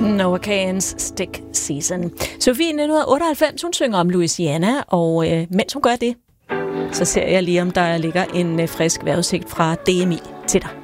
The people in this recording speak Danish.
Noah Kahan's Stick Season. Sofie 1998, hun synger om Louisiana, og mens hun gør det, så ser jeg lige, om der ligger en frisk vejrudsigt fra DMI til dig.